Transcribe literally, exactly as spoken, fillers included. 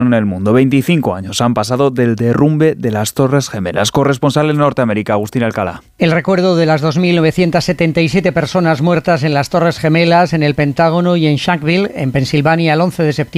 en el mundo. veinticinco años han pasado del derrumbe de las Torres Gemelas. Corresponsal en Norteamérica, Agustín Alcalá. El recuerdo de las dos mil novecientas setenta y siete personas muertas en las Torres Gemelas, en el Pentágono y en Shanksville, en Pensilvania, el once de septiembre.